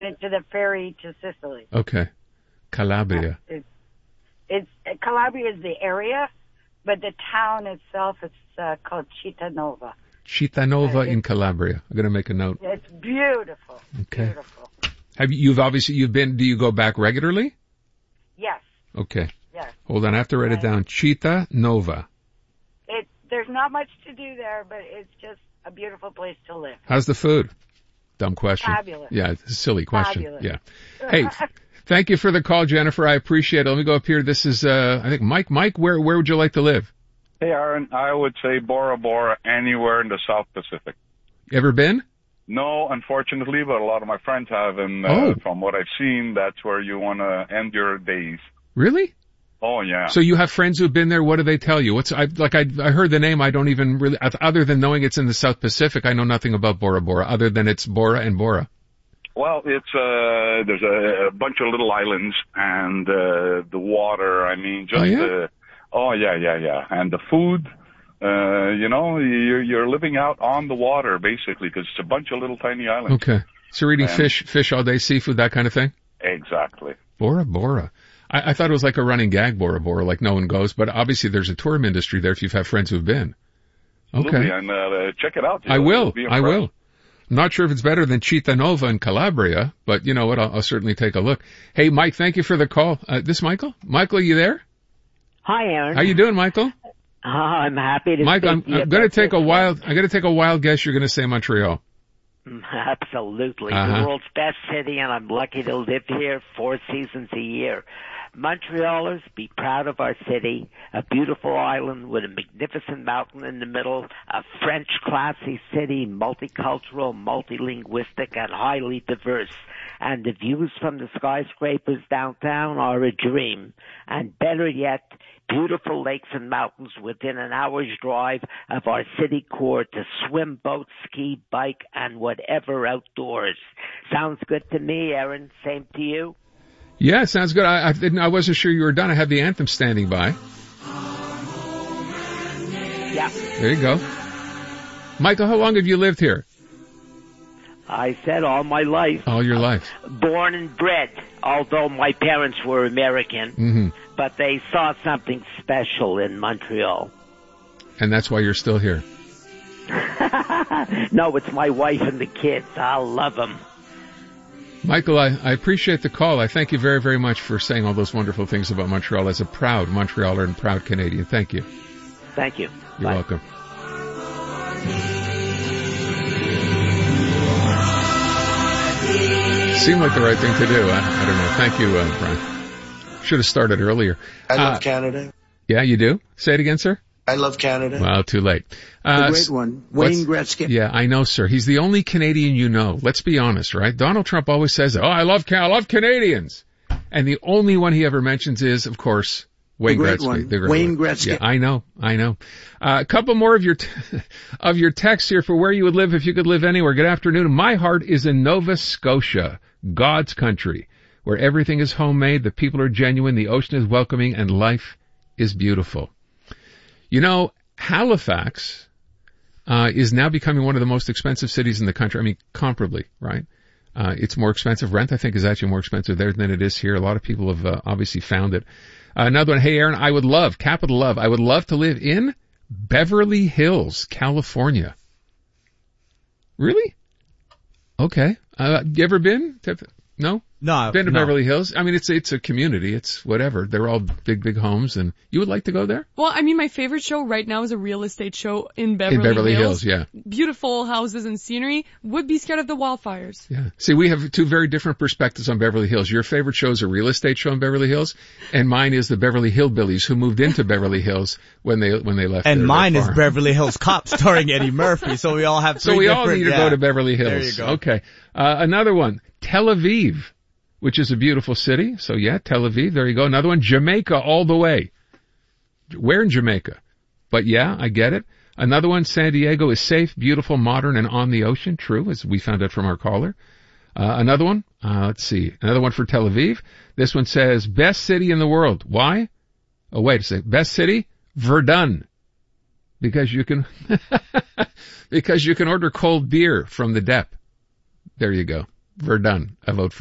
to the ferry to Sicily. Okay. Calabria. It's Calabria is the area, but the town itself is called Cittadella. Cittadella in Calabria. I'm going to make a note. It's beautiful. Okay. Beautiful. You've been, do you go back regularly? Yes. Okay. Yes. Hold on, I have to write it down. Cittadella. There's not much to do there, but it's just a beautiful place to live. How's the food? Dumb question. Fabulous. Yeah, it's a silly question. Fabulous. Yeah. Hey, thank you for the call, Jennifer. I appreciate it. Let me go up here. This is, I think Mike. Mike, where would you like to live? Hey, Aaron, I would say Bora Bora, anywhere in the South Pacific. You ever been? No, unfortunately, but a lot of my friends have, and from what I've seen, that's where you want to end your days. Really? Oh, yeah. So you have friends who've been there. What do they tell you? I heard the name. I don't even really, other than knowing it's in the South Pacific, I know nothing about Bora Bora, other than it's Bora and Bora. Well, it's, there's a bunch of little islands, and, the water, I mean, just, yeah. And the food, you're living out on the water, basically, because it's a bunch of little tiny islands. Okay. So you're eating fish all day, seafood, that kind of thing? Exactly. Bora Bora. I thought it was like a running gag, Bora Bora, like no one goes, but obviously there's a tourism industry there if you've had friends who've been. Okay. Absolutely, and check it out. I will. I'm not sure if it's better than Cittadella in Calabria, but you know what, I'll certainly take a look. Hey, Mike, thank you for the call. This Michael? Michael, are you there? Hi, Aaron. How you doing, Michael? I'm happy to Mike, I'm going to take a wild guess you're going to say Montreal. Absolutely. The world's best city, and I'm lucky to live here 4 seasons a year. Montrealers, be proud of our city, a beautiful island with a magnificent mountain in the middle, a French classy city, multicultural, multilinguistic, and highly diverse. And the views from the skyscrapers downtown are a dream. And better yet, beautiful lakes and mountains within an hour's drive of our city core to swim, boat, ski, bike, and whatever outdoors. Sounds good to me, Aaron. Same to you? Yeah, sounds good. I wasn't sure you were done. I have the anthem standing by. Yeah. There you go. Michael, how long have you lived here? I said all my life. All your life. Born and bred, although my parents were American, but they saw something special in Montreal. And that's why you're still here. No, it's my wife and the kids. I love them. Michael, I appreciate the call. I thank you very, very much for saying all those wonderful things about Montreal as a proud Montrealer and proud Canadian. Thank you. Thank you. You're welcome. Seemed like the right thing to do. I don't know. Thank you, Brian. Should have started earlier. I love Canada. Yeah, you do? Say it again, sir. I love Canada. Well, too late. The great one, Wayne Gretzky. Yeah, I know, sir. He's the only Canadian you know. Let's be honest, right? Donald Trump always says, I love Canadians. And the only one he ever mentions is, of course, Wayne Gretzky. The great Wayne one. Gretzky. Yeah, I know. A couple more of your texts here for where you would live if you could live anywhere. Good afternoon. My heart is in Nova Scotia, God's country, where everything is homemade, the people are genuine, the ocean is welcoming, and life is beautiful. You know, Halifax is now becoming one of the most expensive cities in the country. I mean, comparably, right? It's more expensive. Rent, I think, is actually more expensive there than it is here. A lot of people have obviously found it. Another one. Hey, Aaron, I would love to live in Beverly Hills, California. Really? Okay. You ever been? No? No. Been to Beverly Hills? I mean, it's a community. It's whatever. They're all big homes, and you would like to go there? Well, I mean, my favorite show right now is a real estate show in Beverly Hills, yeah. Beautiful houses and scenery. Would be scared of the wildfires. Yeah. See, we have two very different perspectives on Beverly Hills. Your favorite show is a real estate show in Beverly Hills, and mine is the Beverly Hillbillies who moved into Beverly Hills when they left. And mine is Beverly Hills Cop starring Eddie Murphy. So we all have three all need to go to Beverly Hills. There you go. Okay. Another one, Tel Aviv, which is a beautiful city. So yeah, Tel Aviv, there you go. Another one, Jamaica all the way. Where in Jamaica? But yeah, I get it. Another one, San Diego is safe, beautiful, modern, and on the ocean. True, as we found out from our caller. Another one, let's see. Another one for Tel Aviv. This one says, best city in the world. Why? Oh, wait a second. Best city? Verdun. Because you can order cold beer from the Dep. There you go. Verdun. I vote for